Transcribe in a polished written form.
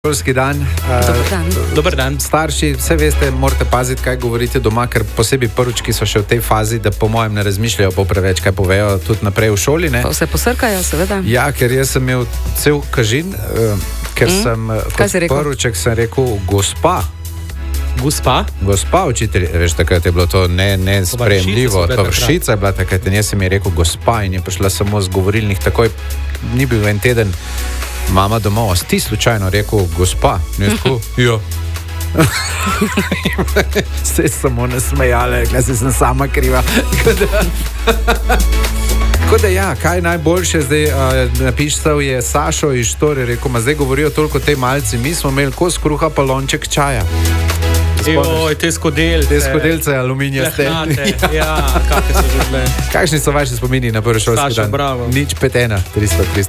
Šolski dan. Dober dan. Starši, vse veste, morate paziti, kaj govorite doma, ker posebej prvički so še v tej fazi, da po mojem ne razmišljajo preveč, kaj povejo tudi naprej v šoli. Ne? Pa vse posrkajo, seveda. Ja, ker jaz sem imel cel kažin, ker sem kot prviček sem rekel gospa. Gospa učitelj, veš, takrat je bilo to nesprejemljivo. To vršica je bila takrat in jaz sem ji rekel gospa in je prišla samo z govorilnih takoj, ni bil en teden. Mama domov, si ti slučajno rekel gospa? Nekako, jo. Se samo nasmejale, kaj se sem sama kriva. Tako da ja, kaj najboljše zdaj napisal je Sašo iz Štore, rekel, ma zdaj govorijo toliko te malci, mi smo imeli kos kruha pa lonček čaja. Joj, te skodelce. Te skodelce aluminijaste. Ja, kakšne so že bile. Kakšni so vaši spomini na prvi šolski dan? Sašo, bravo. Nič 5-1, 300.